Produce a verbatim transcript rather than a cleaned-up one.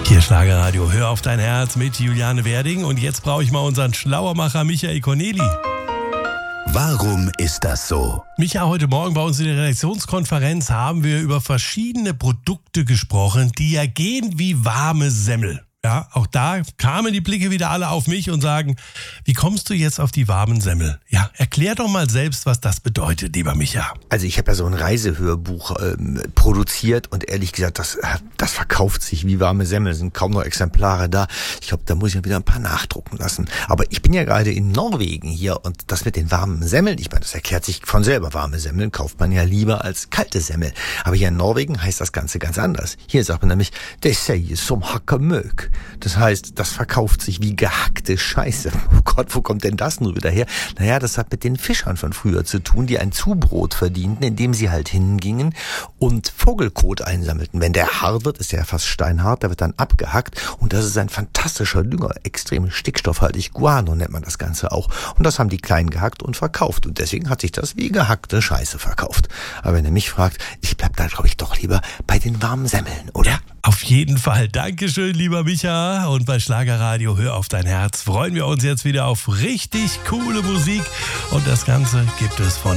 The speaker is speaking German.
Hier Schlagerradio, hör auf dein Herz mit Juliane Werding. Und jetzt brauche ich mal unseren Schlauermacher Michael Corneli. Warum ist das so? Micha, heute Morgen bei uns in der Redaktionskonferenz haben wir über verschiedene Produkte gesprochen, die ja gehen wie warme Semmel. Ja, auch da kamen die Blicke wieder alle auf mich und sagen, wie kommst du jetzt auf die warmen Semmel? Ja, erklär doch mal selbst, was das bedeutet, lieber Micha. Also ich habe ja so ein Reisehörbuch ähm, produziert und ehrlich gesagt, das, das verkauft sich wie warme Semmel, sind kaum noch Exemplare da. Ich glaube, da muss ich mir wieder ein paar nachdrucken lassen. Aber ich bin ja gerade in Norwegen hier und das mit den warmen Semmeln, ich meine, das erklärt sich von selber. Warme Semmeln kauft man ja lieber als kalte Semmel. Aber hier in Norwegen heißt das Ganze ganz anders. Hier sagt man nämlich, det säger som hakkemøk. Das heißt, das verkauft sich wie gehackte Scheiße. Oh Gott, wo kommt denn das nur wieder her? Naja, das hat mit den Fischern von früher zu tun, die ein Zubrot verdienten, indem sie halt hingingen und Vogelkot einsammelten. Wenn der hart wird, ist der ja fast steinhart, der wird dann abgehackt und das ist ein fantastischer Dünger, extrem stickstoffhaltig, Guano nennt man das Ganze auch. Und das haben die Kleinen gehackt und verkauft und deswegen hat sich das wie gehackte Scheiße verkauft. Aber wenn ihr mich fragt, ich bleib da, glaube ich, doch lieber bei den warmen Semmeln, oder? Ja, auf jeden Fall. Dankeschön, lieber Micha. Und bei Schlagerradio, hör auf dein Herz, freuen wir uns jetzt wieder auf richtig coole Musik. Und das Ganze gibt es von